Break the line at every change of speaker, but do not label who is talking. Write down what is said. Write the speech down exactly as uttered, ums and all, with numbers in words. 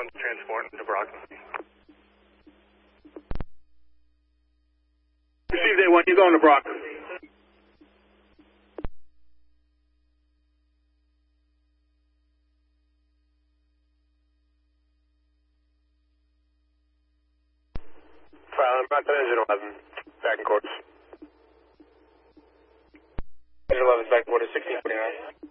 one transport to Brockton.
Received A one, you're going to Brockton.
File on Brockton, engine eleven, back in course. Engine eleven, back in quarter, sixteen forty-nine.